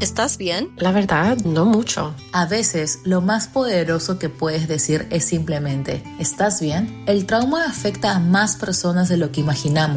¿Estás bien? La verdad, no mucho. A veces, lo más poderoso que puedes decir es simplemente, ¿estás bien? El trauma afecta a más personas de lo que imaginamos.